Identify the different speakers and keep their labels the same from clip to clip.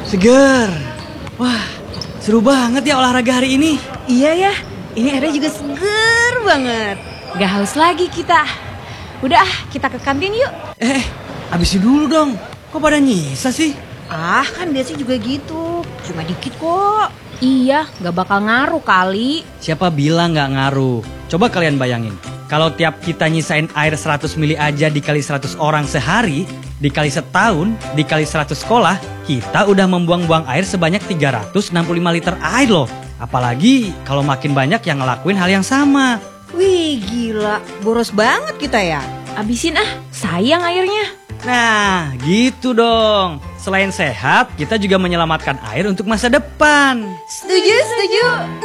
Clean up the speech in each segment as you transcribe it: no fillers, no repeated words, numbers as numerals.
Speaker 1: Seger. Wah, seru banget ya olahraga hari ini.
Speaker 2: Iya ya, ini airnya juga seger banget. Gak haus lagi kita. Udah kita ke kantin yuk.
Speaker 1: Habisin dulu dong. Kok pada nyisa sih?
Speaker 2: Kan biasanya juga gitu. Cuma dikit kok.
Speaker 3: Iya, gak bakal ngaruh kali.
Speaker 1: Siapa bilang gak ngaruh? Coba kalian bayangin. Kalau tiap kita nyisain air 100 mili aja dikali 100 orang sehari, dikali setahun, dikali 100 sekolah, kita udah membuang-buang air sebanyak 365 liter air loh. Apalagi kalau makin banyak yang ngelakuin hal yang sama.
Speaker 2: Wih gila, boros banget kita ya.
Speaker 3: Abisin sayang airnya.
Speaker 1: Nah, gitu dong. Selain sehat, kita juga menyelamatkan air untuk masa depan.
Speaker 2: Setuju, setuju.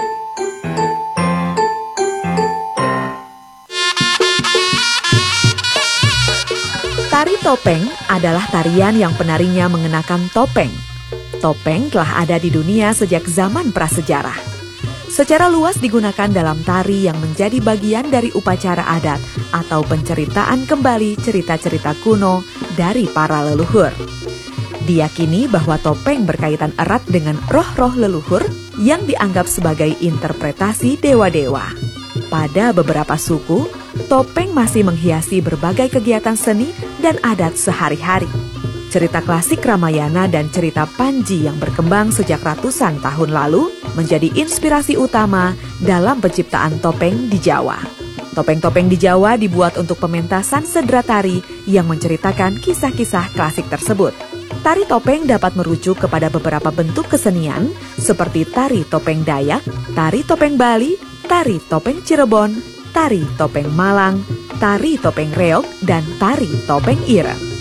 Speaker 4: Tari topeng adalah tarian yang penarinya mengenakan topeng. Topeng telah ada di dunia sejak zaman prasejarah. Secara luas digunakan dalam tari yang menjadi bagian dari upacara adat atau penceritaan kembali cerita-cerita kuno dari para leluhur. Diyakini bahwa topeng berkaitan erat dengan roh-roh leluhur yang dianggap sebagai interpretasi dewa-dewa. Pada beberapa suku, topeng masih menghiasi berbagai kegiatan seni dan adat sehari-hari. Cerita klasik Ramayana dan cerita Panji yang berkembang sejak ratusan tahun lalu menjadi inspirasi utama dalam penciptaan topeng di Jawa. Topeng-topeng di Jawa dibuat untuk pementasan sederah tari yang menceritakan kisah-kisah klasik tersebut. Tari topeng dapat merujuk kepada beberapa bentuk kesenian seperti tari topeng Dayak, tari topeng Bali, tari topeng Cirebon, tari topeng Malang, tari topeng Reog, dan tari topeng Ireng.